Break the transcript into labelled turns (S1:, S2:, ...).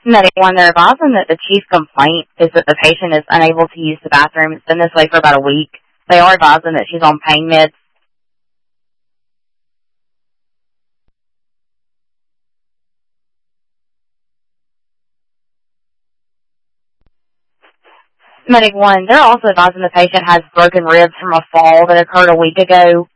S1: Medic 1, they're advising that the chief complaint is that the patient is unable to use the bathroom. It's been this way for about a week. They are advising that she's on pain meds. Medic 1, they're also advising the patient has broken ribs from a fall that occurred a week ago.